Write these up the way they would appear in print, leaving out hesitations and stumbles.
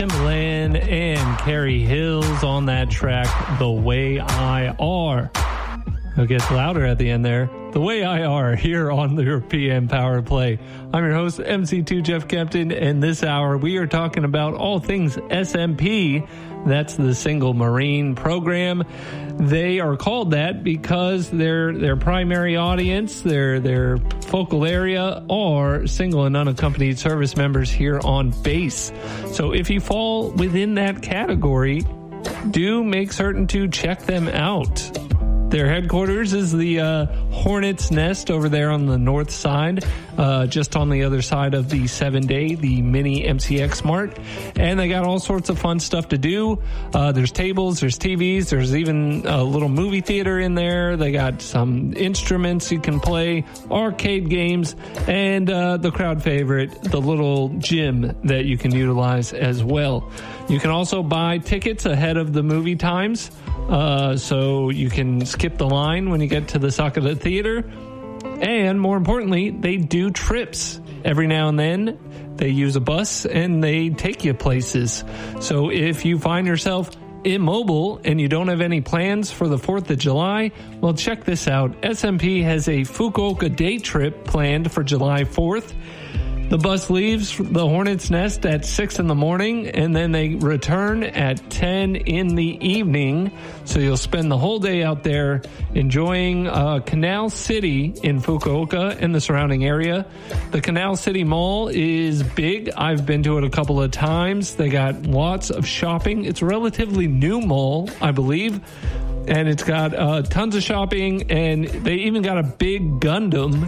Timbaland and Carrie Hills on that track, The Way I Are. It gets louder at the end there. The Way I Are, here on the PM Power Play. I'm your host, MC2 Jeff Kempton, and this hour we are talking about all things SMP. That's the Single Marine program. They are called that because their primary audience, their focal area, are single and unaccompanied service members here on base. So if you fall within that category, do make certain to check them out. Their headquarters is the Hornet's Nest over there on the north side, just on the other side of the 7-Day, the mini MCX Mart. And they got all sorts of fun stuff to do. There's tables, there's TVs, there's even a little movie theater in there. They got some instruments you can play, arcade games, and the crowd favorite, the little gym that you can utilize as well. You can also buy tickets ahead of the movie times. So you can skip the line when you get to the Sakata Theater. And more importantly, they do trips. Every now and then, they use a bus and they take you places. So if you find yourself immobile and you don't have any plans for the 4th of July, well, check this out. SMP has a Fukuoka day trip planned for July 4th. The bus leaves the Hornet's Nest at 6 in the morning, and then they return at 10 in the evening. So you'll spend the whole day out there enjoying Canal City in Fukuoka and the surrounding area. The Canal City Mall is big. I've been to it a couple of times. They got lots of shopping. It's a relatively new mall, I believe. And it's got tons of shopping, and they even got a big Gundam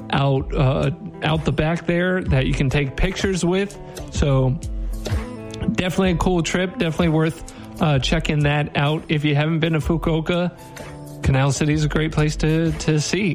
out the back there that you can take pictures with. So definitely a cool trip, definitely worth checking that out. If you haven't been to Fukuoka, Canal City is a great place to see.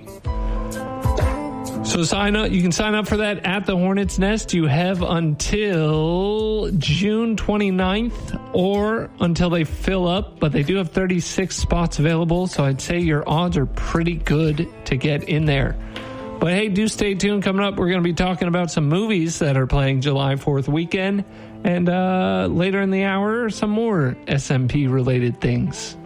So you can sign up for that at the Hornet's Nest. You have until June 29th or until they fill up, but they do have 36 spots available, so I'd say your odds are pretty good to get in there. But hey, do stay tuned. Coming up, we're going to be talking about some movies that are playing July 4th weekend. And later in the hour, some more SMP-related things.